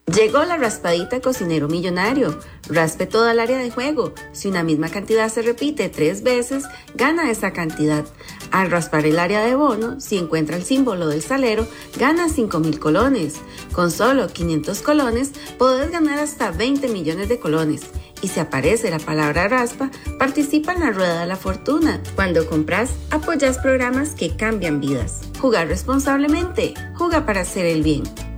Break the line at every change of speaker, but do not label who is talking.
Llegó la raspadita Cocinero Millonario. Raspe toda el área de juego. Si una misma cantidad se repite 3 veces, gana esa cantidad. Al raspar el área de bono, si encuentra el símbolo del salero, gana 5,000 colones. Con solo 500 colones, podés ganar hasta 20 millones de colones. Y si aparece la palabra raspa, participa en la rueda de la fortuna. Cuando compras, apoyas programas que cambian vidas. Jugar responsablemente. Juega para hacer el bien.